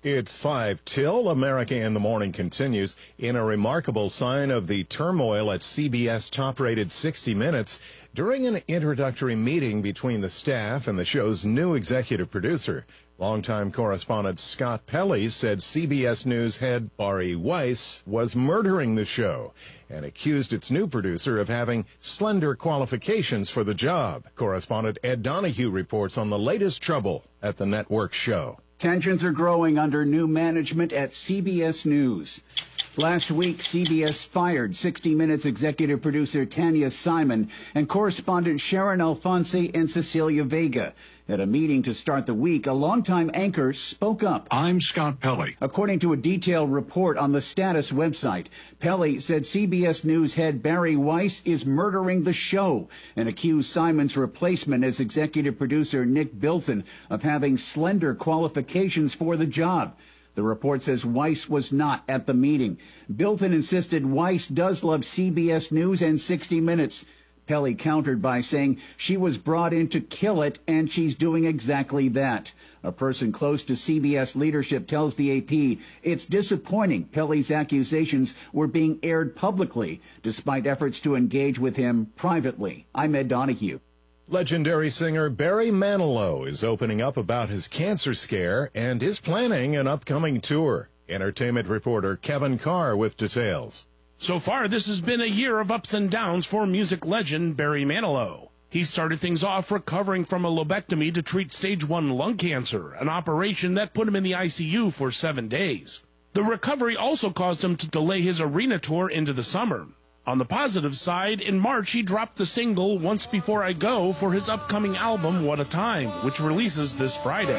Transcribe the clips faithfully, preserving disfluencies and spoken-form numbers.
It's five till. America in the Morning continues. In a remarkable sign of the turmoil at C B S top-rated sixty minutes, during an introductory meeting between the staff and the show's new executive producer, longtime correspondent Scott Pelley said C B S News head Bari Weiss was murdering the show and accused its new producer of having slender qualifications for the job. Correspondent Ed Donahue reports on the latest trouble at the network show. Tensions are growing under new management at C B S News. Last week, C B S fired sixty minutes executive producer Tanya Simon and correspondent Sharon Alfonsi and Cecilia Vega. At a meeting to start the week, a longtime anchor spoke up. I'm Scott Pelley. According to a detailed report on the Status website, Pelley said C B S News head Bari Weiss is murdering the show and accused Simon's replacement as executive producer Nick Bilton of having slender qualifications for the job. The report says Weiss was not at the meeting. Bilton insisted Weiss does love C B S News and sixty minutes. Pelley countered by saying she was brought in to kill it, and she's doing exactly that. A person close to C B S leadership tells the A P it's disappointing Pelley's accusations were being aired publicly, despite efforts to engage with him privately. I'm Ed Donahue. Legendary singer Barry Manilow is opening up about his cancer scare and is planning an upcoming tour. Entertainment reporter Kevin Carr with details. So far, this has been a year of ups and downs for music legend Barry Manilow. He started things off recovering from a lobectomy to treat stage one lung cancer, an operation that put him in the I C U for seven days. The recovery also caused him to delay his arena tour into the summer. On the positive side, in March, he dropped the single Once Before I Go for his upcoming album, What a Time, which releases this Friday.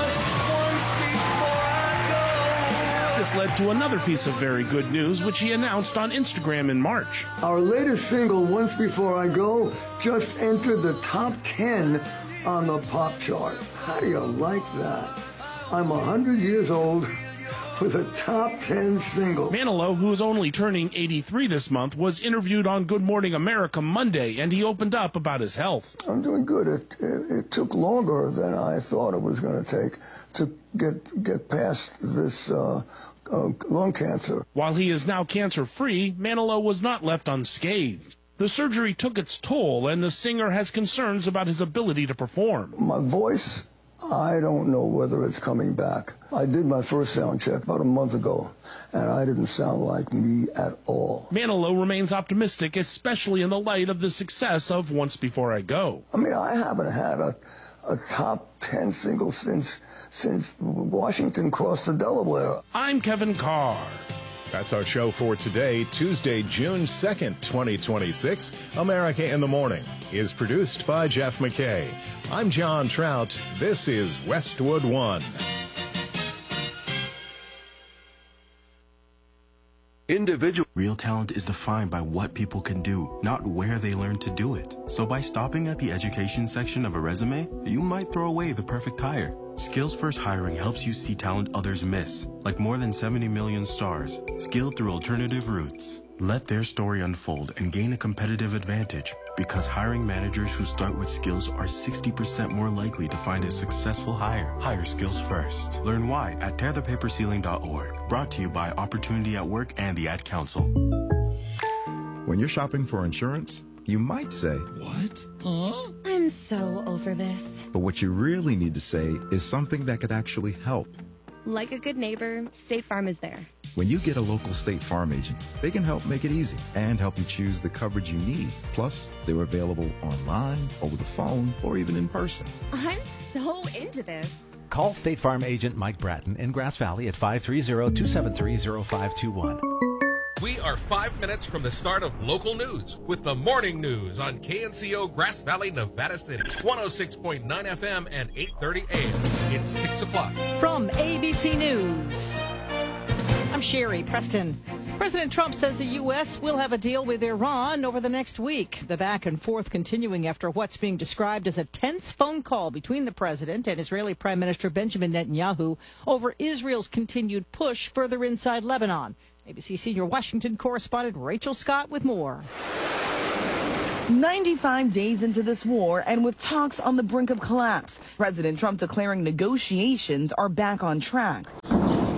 This led to another piece of very good news, which he announced on Instagram in March. Our latest single, Once Before I Go, just entered the top ten on the pop chart. How do you like that? I'm one hundred years old with a top ten single. Manilow, who's only turning eighty-three this month, was interviewed on Good Morning America Monday, and he opened up about his health. I'm doing good. It, it, it took longer than I thought it was going to take to get, get past this uh, Uh, lung cancer. While he is now cancer-free, Manilow was not left unscathed. The surgery took its toll, and the singer has concerns about his ability to perform. My voice, I don't know whether it's coming back. I did my first sound check about a month ago, and I didn't sound like me at all. Manilow remains optimistic, especially in the light of the success of Once Before I Go. I mean, I haven't had a, a top ten single since since Washington crossed the Delaware. I'm Kevin Carr. That's our show for today, Tuesday, June second, twenty twenty-six. America in the Morning is produced by Jeff McKay. I'm John Trout. This is Westwood One. Individual real talent is defined by what people can do, not where they learn to do it. So by stopping at the education section of a resume, you might throw away the perfect hire. Skills First Hiring helps you see talent others miss, like more than seventy million stars, skilled through alternative routes. Let their story unfold and gain a competitive advantage, because hiring managers who start with skills are sixty percent more likely to find a successful hire. Hire skills first. Learn why at tear the paper ceiling dot org. Brought to you by Opportunity at Work and the Ad Council. When you're shopping for insurance, you might say, "What? Huh?" I'm so over this. But what you really need to say is something that could actually help. Like a good neighbor, State Farm is there. When you get a local State Farm agent, they can help make it easy and help you choose the coverage you need. Plus, they're available online, over the phone, or even in person. I'm so into this. Call State Farm agent Mike Bratton in Grass Valley at five three zero, two seven three, zero five two one. We are five minutes from the start of local news with the morning news on K N C O Grass Valley, Nevada City, one oh six point nine F M and eight thirty A M. It's six o'clock. From A B C News, I'm Sherry Preston. President Trump says the U S will have a deal with Iran over the next week. The back and forth continuing after what's being described as a tense phone call between the president and Israeli Prime Minister Benjamin Netanyahu over Israel's continued push further inside Lebanon. A B C senior Washington correspondent Rachel Scott with more. ninety-five days into this war and with talks on the brink of collapse, President Trump declaring negotiations are back on track.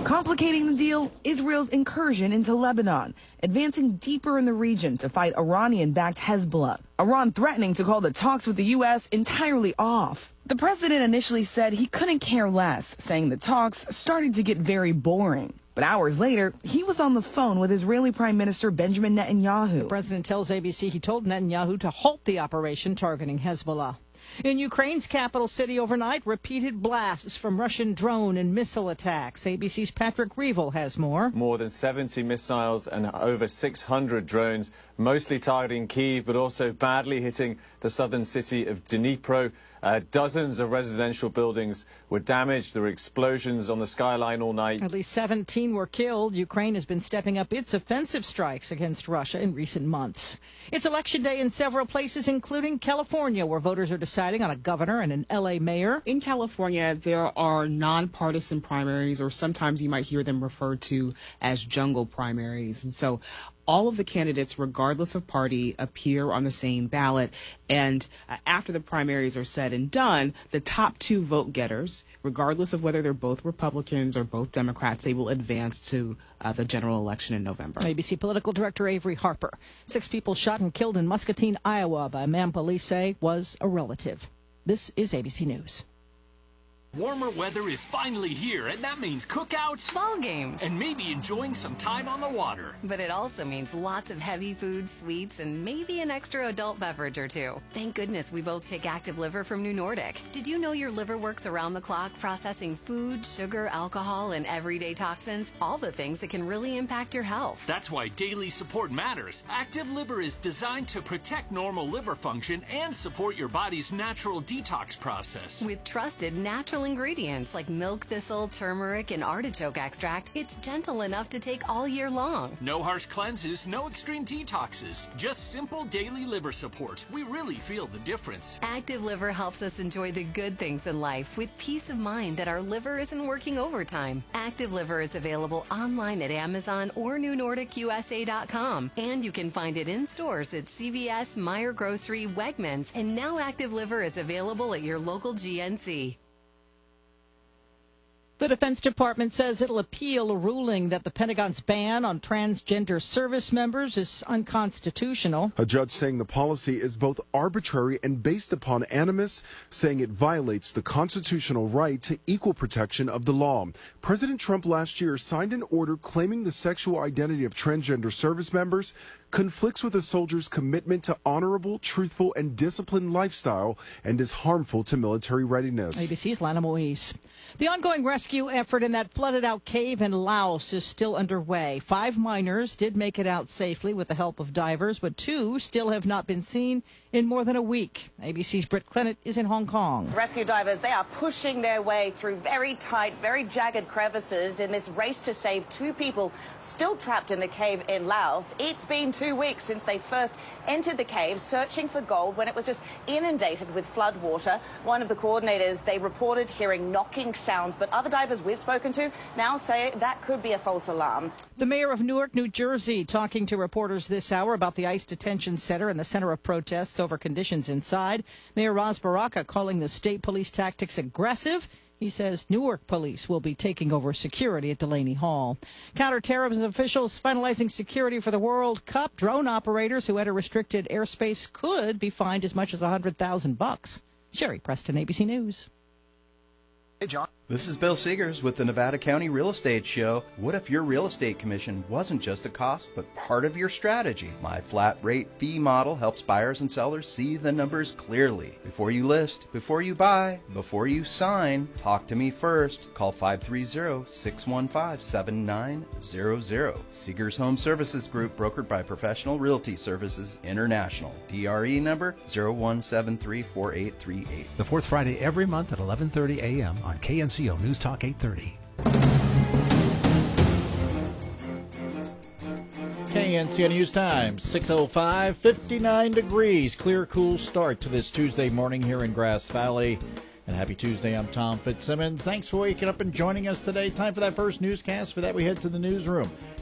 Complicating the deal, Israel's incursion into Lebanon, advancing deeper in the region to fight Iranian-backed Hezbollah. Iran threatening to call the talks with the U S entirely off. The president initially said he couldn't care less, saying the talks started to get very boring. But hours later, he was on the phone with Israeli Prime Minister Benjamin Netanyahu. The president tells A B C he told Netanyahu to halt the operation targeting Hezbollah. In Ukraine's capital city overnight, repeated blasts from Russian drone and missile attacks. A B C's Patrick Reevell has more. More than seventy missiles and over six hundred drones, mostly targeting Kyiv, but also badly hitting the southern city of Dnipro. Uh, dozens of residential buildings were damaged. There were explosions on the skyline all night. At least seventeen were killed. Ukraine has been stepping up its offensive strikes against Russia in recent months. It's election day in several places, including California, where voters are deciding on a governor and an L A mayor. In California, there are nonpartisan primaries, or sometimes you might hear them referred to as jungle primaries. And so all of the candidates, regardless of party, appear on the same ballot. And uh, after the primaries are said and done, the top two vote getters, regardless of whether they're both Republicans or both Democrats, they will advance to uh, the general election in November. A B C political director Avery Harper. Six people shot and killed in Muscatine, Iowa by a man police say was a relative. This is A B C News. Warmer weather is finally here, and that means cookouts, ball games, and maybe enjoying some time on the water. But it also means lots of heavy foods, sweets, and maybe an extra adult beverage or two. Thank goodness we both take Active Liver from New Nordic. Did you know your liver works around the clock, processing food, sugar, alcohol, and everyday toxins? All the things that can really impact your health. That's why daily support matters. Active Liver is designed to protect normal liver function and support your body's natural detox process. With trusted natural ingredients like milk thistle, turmeric, and artichoke extract, it's gentle enough to take all year long. No harsh cleanses, no extreme detoxes, just simple daily liver support. We really feel the difference. Active Liver helps us enjoy the good things in life with peace of mind that our liver isn't working overtime. Active Liver is available online at Amazon or New Nordic U S A dot com, and you can find it in stores at C V S, Meijer Grocery, Wegmans, and now Active Liver is available at your local G N C. The Defense Department says it'll appeal a ruling that the Pentagon's ban on transgender service members is unconstitutional. A judge saying the policy is both arbitrary and based upon animus, saying it violates the constitutional right to equal protection of the law. President Trump last year signed an order claiming the sexual identity of transgender service members conflicts with a soldier's commitment to honorable, truthful, and disciplined lifestyle and is harmful to military readiness. A B C's Lana Moise. The ongoing rescue effort in that flooded-out cave in Laos is still underway. Five miners did make it out safely with the help of divers, but two still have not been seen in more than a week. A B C's Britt Clennett is in Hong Kong. Rescue divers, they are pushing their way through very tight, very jagged crevices in this race to save two people still trapped in the cave in Laos. It's been two weeks since they first entered the cave searching for gold when it was just inundated with flood water. One of the coordinators, they reported hearing knocking sounds, but other divers we've spoken to now say that could be a false alarm. The mayor of Newark, New Jersey, talking to reporters this hour about the ICE detention center and the center of protests over conditions inside. Mayor Ras Baraka calling the state police tactics aggressive. He says Newark police will be taking over security at Delaney Hall. Counterterrorism officials finalizing security for the World Cup. Drone operators who enter restricted airspace could be fined as much as one hundred thousand bucks. Sherry Preston, A B C News. Hey, John. This is Bill Seegers with the Nevada County Real Estate Show. What if your real estate commission wasn't just a cost, but part of your strategy? My flat rate fee model helps buyers and sellers see the numbers clearly. Before you list, before you buy, before you sign, talk to me first. Call five three zero, six one five, seven nine zero zero. Seegers Home Services Group, brokered by Professional Realty Services International. D R E number zero one seven three four eight three eight. The fourth Friday every month at eleven thirty a.m. on K N C O News Talk eight thirty. K N C O News Time, six oh five, fifty-nine degrees. Clear, cool start to this Tuesday morning here in Grass Valley. And happy Tuesday, I'm Tom Fitzsimmons. Thanks for waking up and joining us today. Time for that first newscast. For that, we head to the newsroom.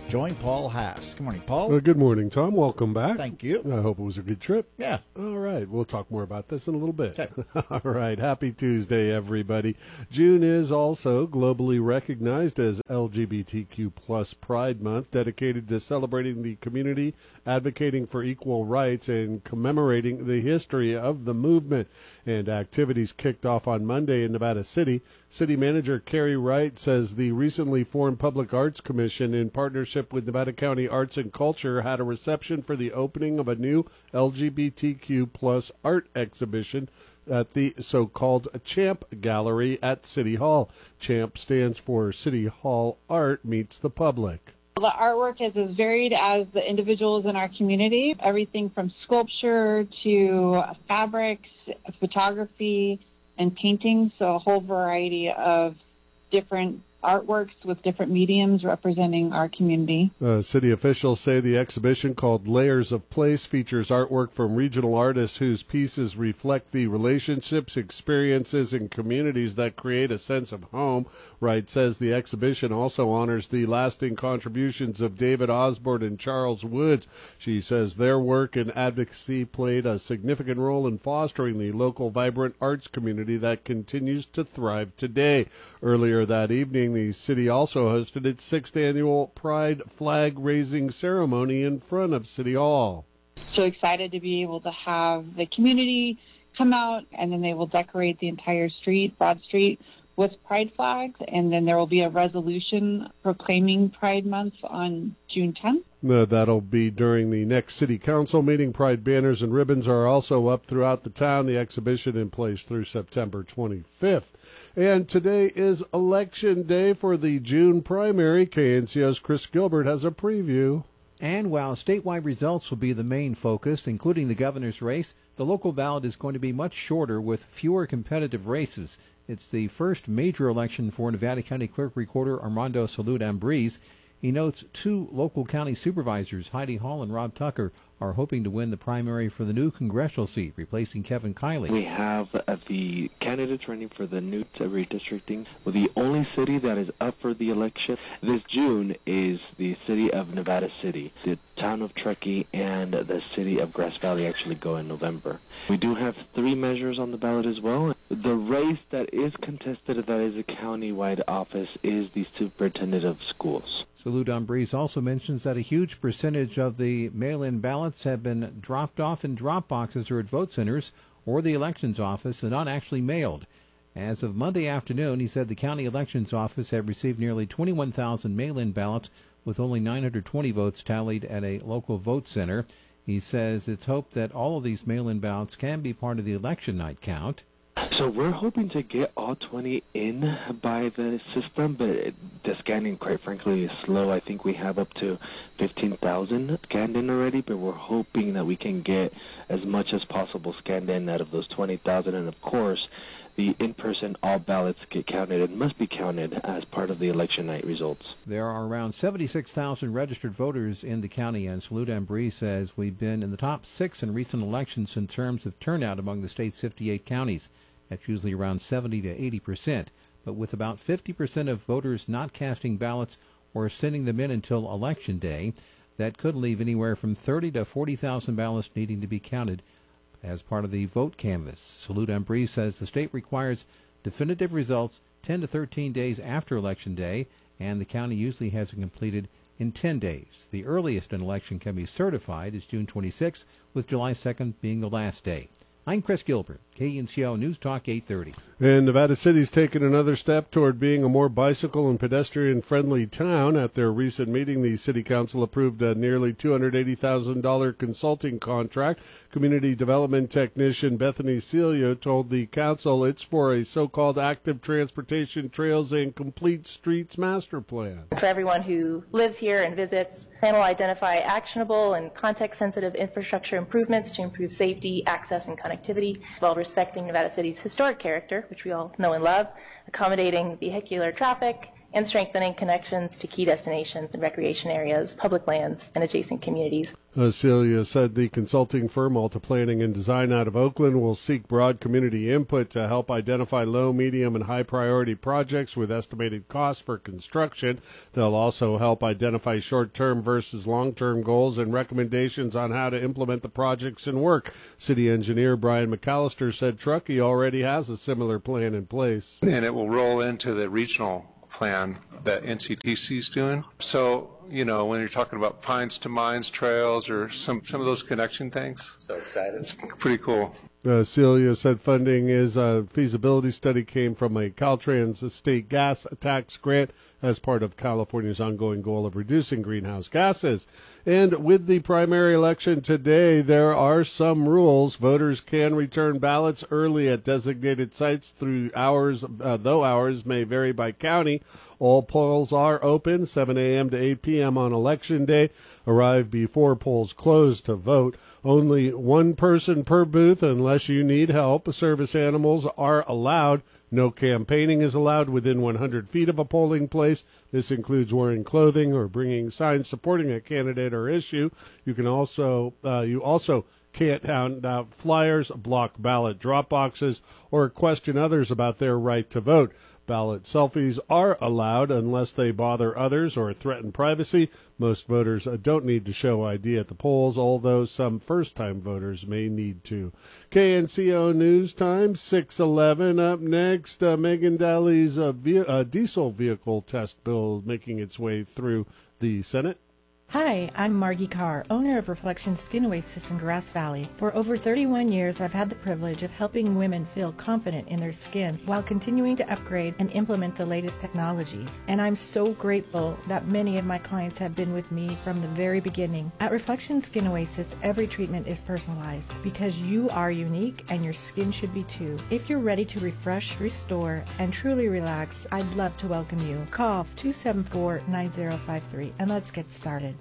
join Paul Haas. Good morning, Paul. Well, good morning, Tom. Welcome back. Thank you. I hope it was a good trip. Yeah. All right. We'll talk more about this in a little bit. Okay. All right. Happy Tuesday, everybody. June is also globally recognized as L G B T Q plus Pride Month, dedicated to celebrating the community, advocating for equal rights, and commemorating the history of the movement. And activities kicked off on Monday in Nevada City. City Manager Carrie Wright says the recently formed Public Arts Commission, in partnership with Nevada County Arts and Culture, had a reception for the opening of a new L G B T Q plus art exhibition at the so-called Champ Gallery at City Hall. Champ stands for City Hall Art Meets the Public. The artwork is as varied as the individuals in our community, everything from sculpture to fabrics, photography, and paintings, so a whole variety of different artworks with different mediums representing our community. Uh, city officials say the exhibition, called Layers of Place, features artwork from regional artists whose pieces reflect the relationships, experiences, and communities that create a sense of home. Wright says the exhibition also honors the lasting contributions of David Osborne and Charles Woods. She says their work and advocacy played a significant role in fostering the local vibrant arts community that continues to thrive today. Earlier that evening, the city also hosted its sixth annual Pride flag raising ceremony in front of City Hall. So excited to be able to have the community come out, and then they will decorate the entire street, Broad Street, with Pride flags, and then there will be a resolution proclaiming Pride Month on June tenth. Uh, that'll be during the next city council meeting. Pride banners and ribbons are also up throughout the town. The exhibition in place through September twenty-fifth. And today is election day for the June primary. K N C O's Chris Gilbert has a preview. And while statewide results will be the main focus, including the governor's race, the local ballot is going to be much shorter with fewer competitive races. It's the first major election for Nevada County Clerk Recorder Armando Salud-Ambriz. He notes two local county supervisors, Heidi Hall and Rob Tucker, are hoping to win the primary for the new congressional seat, replacing Kevin Kiley. We have uh, the candidates running for the new redistricting. Well, the only city that is up for the election this June is the city of Nevada City. The town of Truckee and the city of Grass Valley actually go in November. We do have three measures on the ballot as well. The race that is contested, that is a county-wide office, is the superintendent of schools. Salud-Ambriz also mentions that a huge percentage of the mail-in ballots have been dropped off in drop boxes or at vote centers or the elections office and not actually mailed. As of Monday afternoon, he said the county elections office had received nearly twenty-one thousand mail-in ballots with only nine hundred twenty votes tallied at a local vote center. He says it's hoped that all of these mail-in ballots can be part of the election night count. So we're hoping to get all twenty in by the system, but the scanning, quite frankly, is slow. I think we have up to fifteen thousand scanned in already, but we're hoping that we can get as much as possible scanned in out of those twenty thousand. And, of course, the in-person all ballots get counted and must be counted as part of the election night results. There are around seventy-six thousand registered voters in the county, and Salud-Ambriz says we've been in the top six in recent elections in terms of turnout among the state's fifty-eight counties. That's usually around seventy to eighty percent. But with about fifty percent of voters not casting ballots or sending them in until Election Day, that could leave anywhere from thirty to forty thousand ballots needing to be counted as part of the vote canvass. Salud-Ambriz says the state requires definitive results ten to thirteen days after Election Day, and the county usually has it completed in ten days. The earliest an election can be certified is June twenty-sixth, with July second being the last day. I'm Chris Gilbert, K N C O News Talk eight thirty. And Nevada City's taken another step toward being a more bicycle and pedestrian-friendly town. At their recent meeting, the City Council approved a nearly two hundred eighty thousand dollars consulting contract. Community Development Technician Bethany Celio told the Council it's for a so-called active transportation trails and complete streets master plan. For everyone who lives here and visits, the plan will identify actionable and context-sensitive infrastructure improvements to improve safety, access, and connectivity, while respecting Nevada City's historic character, which we all know and love, accommodating vehicular traffic, and strengthening connections to key destinations and recreation areas, public lands, and adjacent communities. Uh, Celia said the consulting firm Alta Planning and Design out of Oakland will seek broad community input to help identify low, medium, and high priority projects with estimated costs for construction. They'll also help identify short-term versus long-term goals and recommendations on how to implement the projects and work. City engineer Brian McAllister said Truckee already has a similar plan in place. And it will roll into the regional plan that N C T C is doing. So, you know, when you're talking about Pines to Mines trails or some, some of those connection things. So excited. It's pretty cool. Uh, Celia said funding is a feasibility study came from a Caltrans state gas tax grant as part of California's ongoing goal of reducing greenhouse gases. And with the primary election today, there are some rules. Voters can return ballots early at designated sites through hours, uh, though hours may vary by county. All polls are open, seven a.m. to eight p.m. on Election Day. Arrive before polls close to vote. Only one person per booth unless you need help. Service animals are allowed. No campaigning is allowed within one hundred feet of a polling place. This includes wearing clothing or bringing signs supporting a candidate or issue. You can also uh, you also can't hand out flyers, block ballot drop boxes, or question others about their right to vote. Ballot selfies are allowed unless they bother others or threaten privacy. Most voters uh, don't need to show I D at the polls, although some first-time voters may need to. K N C O News Time, six eleven. Up next, uh, Megan Daly's uh, ve- uh, diesel vehicle test bill making its way through the Senate. Hi, I'm Margie Carr, owner of Reflection Skin Oasis in Grass Valley. For over thirty-one years, I've had the privilege of helping women feel confident in their skin while continuing to upgrade and implement the latest technologies. And I'm so grateful that many of my clients have been with me from the very beginning. At Reflection Skin Oasis, every treatment is personalized because you are unique and your skin should be too. If you're ready to refresh, restore, and truly relax, I'd love to welcome you. Call two seven four, nine zero five three and let's get started.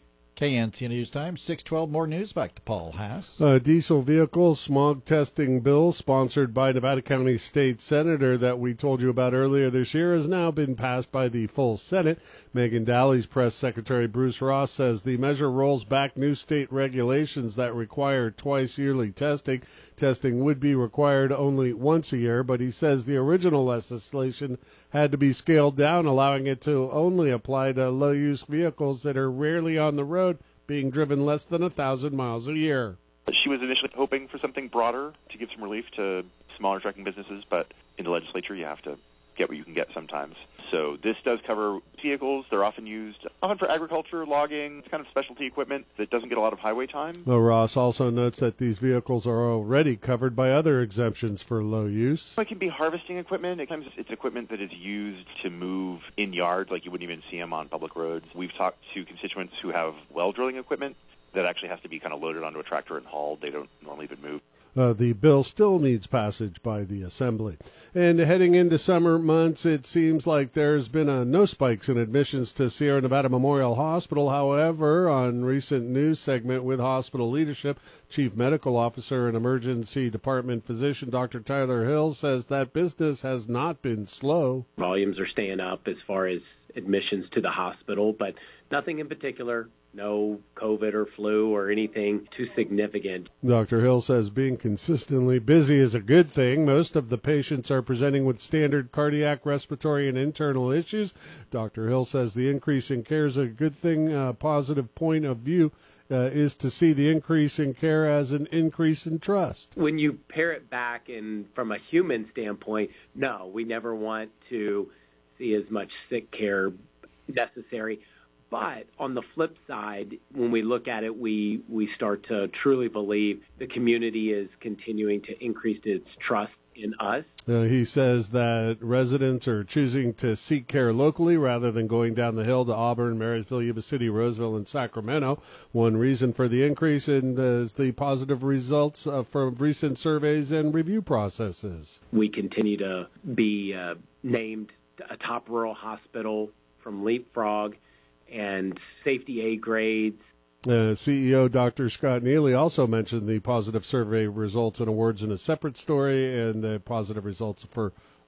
K N C O News Time, six twelve. More news. Back to Paul Haas. A diesel vehicle smog testing bill sponsored by Nevada County State Senator that we told you about earlier this year has now been passed by the full Senate. Megan Daly's press secretary Bruce Ross says the measure rolls back new state regulations that require twice yearly testing. Testing would be required only once a year, but he says the original legislation had to be scaled down, allowing it to only apply to low-use vehicles that are rarely on the road, being driven less than one thousand miles a year. She was initially hoping for something broader to give some relief to smaller trucking businesses, but in the legislature you have to get what you can get sometimes. So this does cover vehicles. They're often used often for agriculture, logging. It's kind of specialty equipment that doesn't get a lot of highway time. Well, Ross also notes that these vehicles are already covered by other exemptions for low use. It can be harvesting equipment. Sometimes it's equipment that is used to move in yards, like you wouldn't even see them on public roads. We've talked to constituents who have well drilling equipment that actually has to be kind of loaded onto a tractor and hauled. They don't normally even move. Uh, the bill still needs passage by the Assembly. And heading into summer months, it seems like there's been a no spikes in admissions to Sierra Nevada Memorial Hospital. However, on recent news segment with hospital leadership, Chief Medical Officer and Emergency Department Physician Doctor Tyler Hill says that business has not been slow. Volumes are staying up as far as admissions to the hospital, but nothing in particular. No COVID or flu or anything too significant. Doctor Hill says being consistently busy is a good thing. Most of the patients are presenting with standard cardiac, respiratory, and internal issues. Doctor Hill says the increase in care is a good thing. A positive point of view uh, is to see the increase in care as an increase in trust. When you pare it back and from a human standpoint, no, we never want to see as much sick care necessary. But on the flip side, when we look at it, we, we start to truly believe the community is continuing to increase its trust in us. Uh, he says that residents are choosing to seek care locally rather than going down the hill to Auburn, Marysville, Yuba City, Roseville, and Sacramento. One reason for the increase in, uh, is the positive results uh, from recent surveys and review processes. We continue to be uh, named a top rural hospital from Leapfrog and safety A grades. Uh, C E O Doctor Scott Neely also mentioned the positive survey results and awards in a separate story, and the positive results for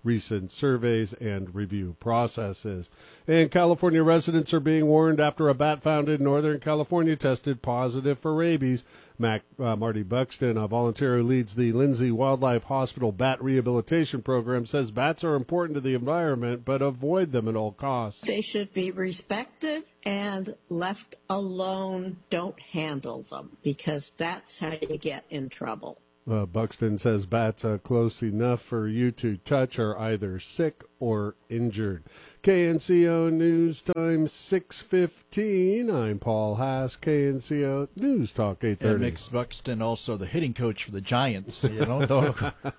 recent surveys and review processes. And California residents are being warned after a bat found in Northern California tested positive for rabies. Mac, uh, Marty Buxton, a volunteer who leads the Lindsay Wildlife Hospital Bat Rehabilitation Program, says bats are important to the environment, but avoid them at all costs. They should be respected and left alone. Don't handle them, because that's how you get in trouble. Uh, Buxton says bats uh, close enough for you to touch are either sick or injured. K N C O News Time six fifteen. I'm Paul Haas, K N C O News Talk eight thirty. Yeah, makes Buxton also the hitting coach for the Giants. You know, don't,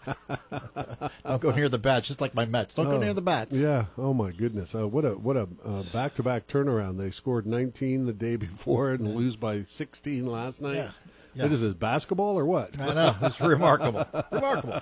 don't go near the bats, just like my Mets. Don't oh, go near the bats. Yeah. Oh my goodness. Uh, what a what a uh, back-to-back turnaround. They scored nineteen the day before and lose by sixteen last night. Yeah. Yeah. What is this, basketball or what? I know. It's remarkable. Remarkable.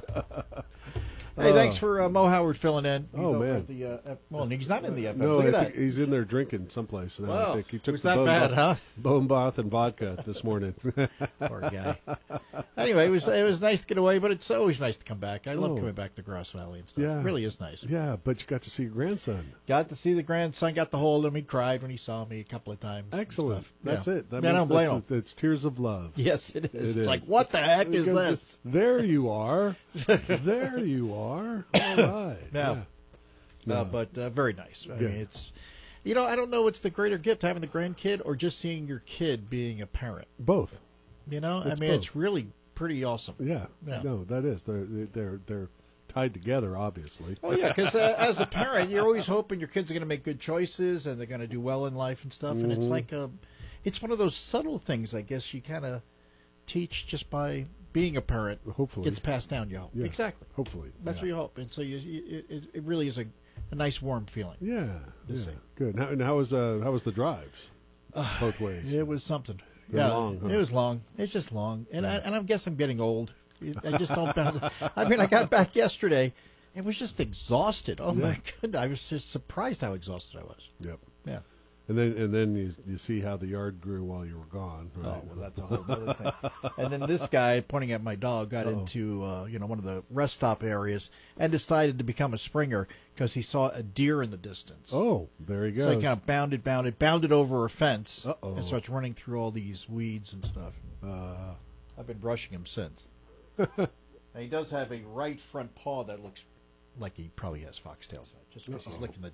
Hey, thanks for uh, Mo Howard filling in. He's oh, over man. at The, uh, F- well, he's not in the F M. No, Look I at think that. he's in there drinking someplace. Now, Wow. I think he took Was the that bone bad, bath, huh? bone bath and vodka this morning. Poor guy. Anyway, it was it was nice to get away, but it's always nice to come back. I love Oh. coming back to Grass Valley and stuff. Yeah. It really is nice. Yeah, but you got to see your grandson. Got to see the grandson, got to hold him. He cried when he saw me a couple of times. and Excellent. stuff. That's Yeah. it. That Yeah, I means don't blame that's- him. It's tears of love. Yes, it is. It it's is. like, what the heck is Because this? it's- There you are. There you are. All right. Yeah. Yeah. No, No. but uh, very nice. I Good. mean, it's, you know, I don't know what's the greater gift, having the grandkid or just seeing your kid being a parent. Both. You know, It's I mean, both. it's really pretty awesome. Yeah. Yeah. No, that is. They're they're they're tied together, obviously. Oh yeah, because uh, as a parent, you're always hoping your kids are going to make good choices and they're going to do well in life and stuff. And it's Mhm. like a, it's one of those subtle things, I guess, you kind of teach just by being a parent. Hopefully, gets passed down. You hope. Yeah. Exactly. Hopefully. That's Yeah. what you hope. And so you, you, it, it really is a, a nice warm feeling. Yeah. to yeah. see. Good. How, and how was uh how was the drives? Both ways. It was something. They're yeah, long, huh? it was long. It's just long, and I, and I guess I'm getting old. I just don't. bounce. I mean, I got back yesterday. It was just exhausted. Oh my Yeah. goodness! I was just surprised how exhausted I was. Yep. Yeah. And then and then you you see how the yard grew while you were gone. Right? Oh, well, that's a whole other thing. And then this guy, pointing at my dog, got Uh-oh. into uh, you know one of the rest stop areas and decided to become a springer because he saw a deer in the distance. Oh, there he goes. So he kind of bounded, bounded, bounded over a fence, Uh-oh. and starts running through all these weeds and stuff. Uh, I've been brushing him since. And he does have a right front paw that looks like he probably has foxtails on it, just because he's Uh-oh. licking the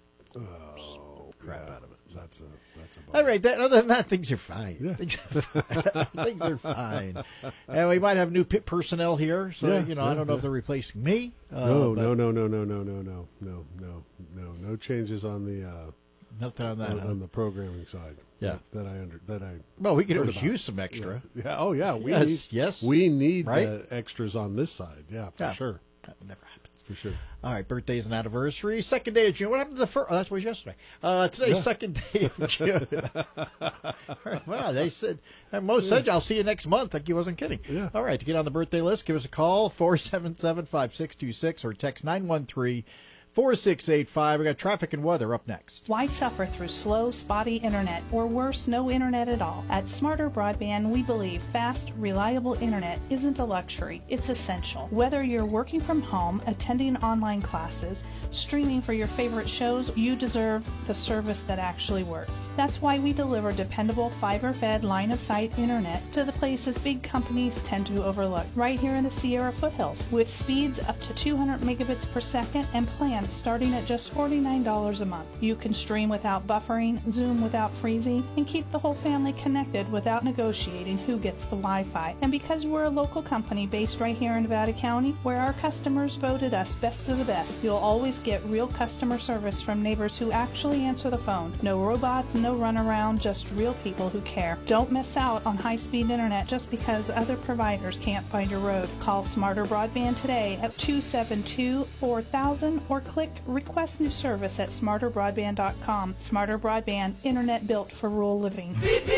oh, crap yeah. out of it. That's a that's a. All right. That, other than that, things are fine. Yeah. Things, are fine. Things are fine. And we might have new pit personnel here, so Yeah, you know yeah, I don't know yeah. if they're replacing me. Uh, No, but no, no, no, no, no, no, no, no, no, no, no changes on the uh, nothing on that. on, huh? on the programming side. Yeah. that, that I under that I. Well, we could heard always about. use some extra. Yeah. yeah. Oh yeah. We Yes, need, yes. We need Right? uh, extras on this side. Yeah, for Yeah. sure. That never happens. For sure. All right, birthdays and anniversaries. Second day of June. What happened to the first? Oh, that was yesterday. Uh, today's Yeah. second day of June. Wow, they said, and Mo said, I'll see you next month. Like he wasn't kidding. Yeah. All right, to get on the birthday list, give us a call, four seven seven, five six two six, or text nine one three, four six eight five. We got traffic and weather up next. Why suffer through slow, spotty internet, or worse, no internet at all? At Smarter Broadband, we believe fast, reliable internet isn't a luxury, it's essential. Whether you're working from home, attending online classes, streaming for your favorite shows, you deserve the service that actually works. That's why we deliver dependable, fiber-fed, line-of-sight internet to the places big companies tend to overlook, right here in the Sierra foothills, with speeds up to two hundred megabits per second and plans starting at just forty-nine dollars a month. You can stream without buffering, Zoom without freezing, and keep the whole family connected without negotiating who gets the Wi-Fi. And because we're a local company based right here in Nevada County, where our customers voted us best of the best, you'll always get real customer service from neighbors who actually answer the phone. No robots, no runaround, just real people who care. Don't miss out on high-speed internet just because other providers can't find your road. Call Smarter Broadband today at two seven two, four thousand or click Request New Service at smarter broadband dot com. Smarter Broadband, internet built for rural living.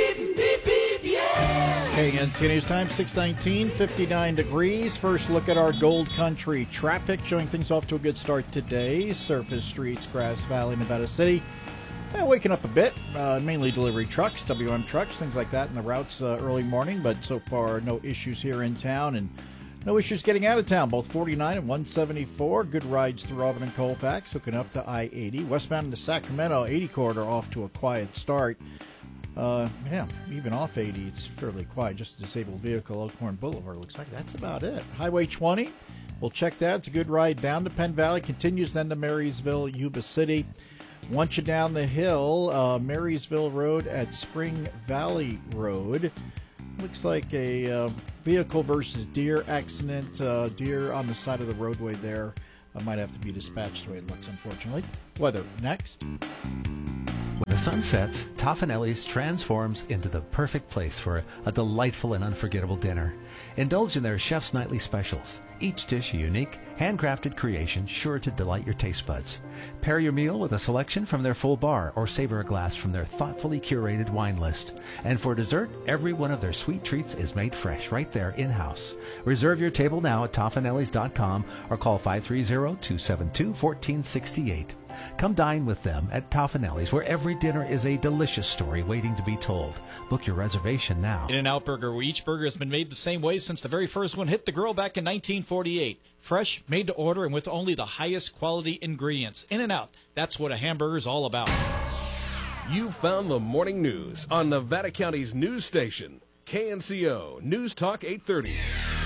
K N C News Time, six nineteen, fifty-nine degrees. First look at our Gold Country traffic, showing things off to a good start today. Surface streets, Grass Valley, Nevada City. Eh, waking up a bit, uh, mainly delivery trucks, W M trucks, things like that in the routes uh, early morning, but so far no issues here in town. And No issues getting out of town. Both forty-nine and one seventy-four. Good rides through Auburn and Colfax, hooking up to I eighty. Westbound into Sacramento, eighty corridor off to a quiet start. Uh, yeah, even off eighty, it's fairly quiet. Just a disabled vehicle, Elkhorn Boulevard. Looks like that's about it. Highway twenty, we'll check that. It's a good ride down to Penn Valley. Continues then to Marysville, Yuba City. Once you're down the hill, uh, Marysville Road at Spring Valley Road. Looks like a uh, vehicle versus deer accident. Uh, deer on the side of the roadway there. I might have to be dispatched the way it looks, unfortunately. Weather next. When the sun sets, Toffanelli's transforms into the perfect place for a, a delightful and unforgettable dinner. Indulge in their chef's nightly specials. Each dish a unique, handcrafted creation sure to delight your taste buds. Pair your meal with a selection from their full bar or savor a glass from their thoughtfully curated wine list. And for dessert, every one of their sweet treats is made fresh right there in-house. Reserve your table now at Toffanellis dot com or call five three zero, two seven two, one four six eight. Come dine with them at Toffanelli's, where every dinner is a delicious story waiting to be told. Book your reservation now. In-N-Out Burger, where each burger has been made the same way since the very first one hit the grill back in nineteen forty-eight. Fresh, made to order, and with only the highest quality ingredients. In-N-Out, that's what a hamburger is all about. You found the morning news on Nevada County's news station, K N C O News Talk eight thirty.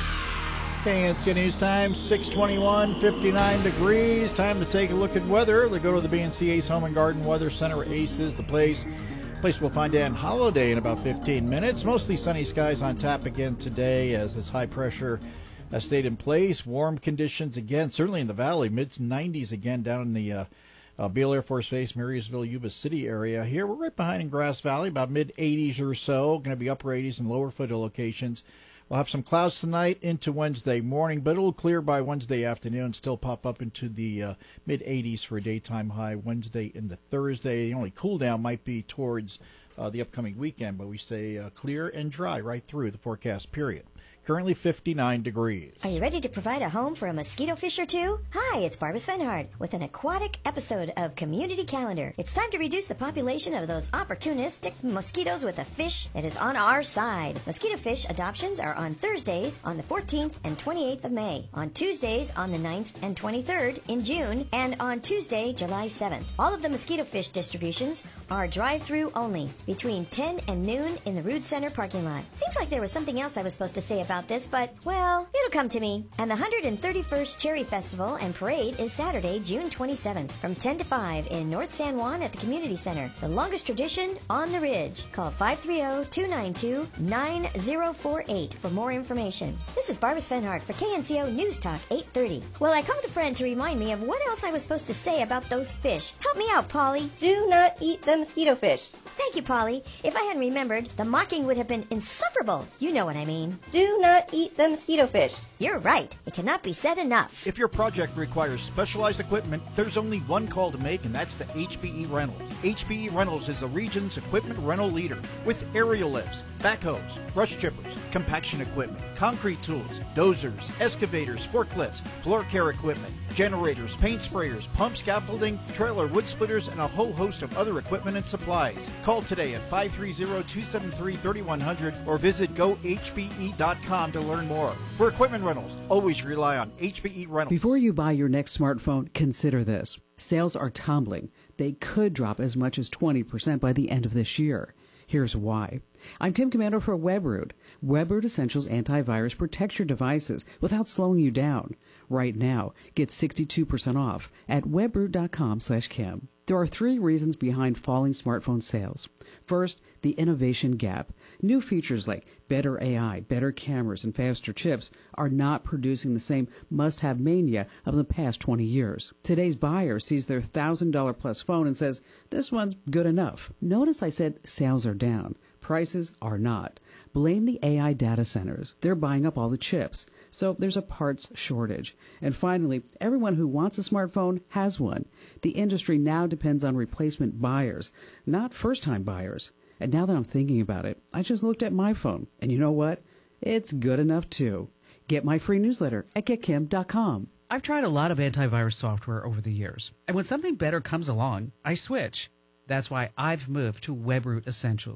K N C O News Time, six twenty-one, fifty-nine degrees. Time to take a look at weather. They go to the B N C Ace Home and Garden Weather Center. Ace is the place. Place we'll find Dan Holiday in about fifteen minutes. Mostly sunny skies on tap again today as this high pressure has stayed in place. Warm conditions again, certainly in the valley. Mid nineties again down in the uh, uh, Beale Air Force Base, Marysville, Yuba City area. Here we're right behind in Grass Valley, about mid eighties or so. Going to be upper eighties in lower footed locations. We'll have some clouds tonight into Wednesday morning, but it'll clear by Wednesday afternoon. Still pop up into the uh, mid eighties for a daytime high Wednesday into Thursday. The only cool down might be towards uh, the upcoming weekend, but we stay uh, clear and dry right through the forecast period. Currently fifty-nine degrees. Are you ready to provide a home for a mosquito fish or two? Hi, it's Barbara Svenhard with an aquatic episode of Community Calendar. It's time to reduce the population of those opportunistic mosquitoes with a fish that is on our side. Mosquito fish adoptions are on Thursdays on the fourteenth and twenty-eighth of May, on Tuesdays on the ninth and twenty-third in June, and on Tuesday, July seventh. All of the mosquito fish distributions are drive-through only between ten and noon in the Rood Center parking lot. Seems like there was something else I was supposed to say about this, but, well, it'll come to me. And the one hundred thirty-first Cherry Festival and Parade is Saturday, June twenty-seventh, from ten to five in North San Juan at the Community Center. The longest tradition on the Ridge. Call five three zero, two nine two, nine zero four eight for more information. This is Barbara Svenhard for K N C O News Talk eight thirty. Well, I called a friend to remind me of what else I was supposed to say about those fish. Help me out, Polly. Do not eat the mosquito fish. Thank you, Polly. If I hadn't remembered, the mocking would have been insufferable. You know what I mean. Do not eat the mosquito fish. You're right. It cannot be said enough. If your project requires specialized equipment, there's only one call to make, and that's the H B E Rentals. H B E Rentals is the region's equipment rental leader with aerial lifts, backhoes, brush chippers, compaction equipment, concrete tools, dozers, excavators, forklifts, floor care equipment, generators, paint sprayers, pump scaffolding, trailer wood splitters, and a whole host of other equipment and supplies. Call today at five three zero, two seven three, three one zero zero or visit go h b e dot com to learn more. For equipment rentals, always rely on H B E Rentals. Before you buy your next smartphone, consider this. Sales are tumbling. They could drop as much as twenty percent by the end of this year. Here's why. I'm Kim Commander for WebRoot. WebRoot Essentials Antivirus protects your devices without slowing you down. Right now, get sixty-two percent off at webroot dot com slash Kim. There are three reasons behind falling smartphone sales. First, the innovation gap. New features like better A I, better cameras, and faster chips are not producing the same must-have mania of the past twenty years. Today's buyer sees their one thousand dollars plus phone and says, this one's good enough. Notice I said sales are down. Prices are not. Blame the A I data centers. They're buying up all the chips. So there's a parts shortage. And finally, everyone who wants a smartphone has one. The industry now depends on replacement buyers, not first-time buyers. And now that I'm thinking about it, I just looked at my phone. And you know what? It's good enough, too. Get my free newsletter at get kim dot com. I've tried a lot of antivirus software over the years. And when something better comes along, I switch. That's why I've moved to WebRoot Essentials.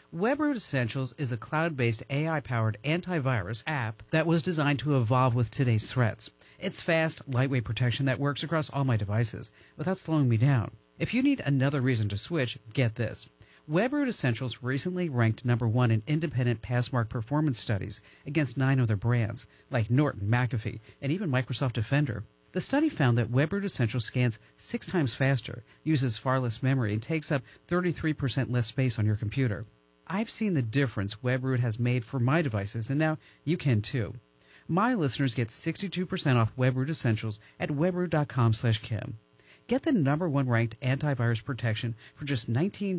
WebRoot Essentials is a cloud-based A I-powered antivirus app that was designed to evolve with today's threats. It's fast, lightweight protection that works across all my devices without slowing me down. If you need another reason to switch, get this. WebRoot Essentials recently ranked number one in independent Passmark performance studies against nine other brands, like Norton, McAfee, and even Microsoft Defender. The study found that WebRoot Essentials scans six times faster, uses far less memory, and takes up thirty-three percent less space on your computer. I've seen the difference WebRoot has made for my devices, and now you can too. My listeners get sixty-two percent off WebRoot Essentials at webroot dot com slash Kim. Get the number one ranked antivirus protection for just nineteen